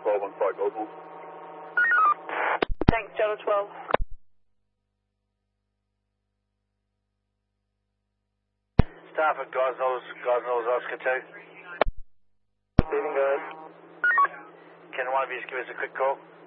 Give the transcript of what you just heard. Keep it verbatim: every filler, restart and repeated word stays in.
twelve on site, Gosnell. Thanks, Delta twelve. Staff at Gosnell's, Gosnell's Oscar two. Receiving, guys. Can one of you just give us a quick call?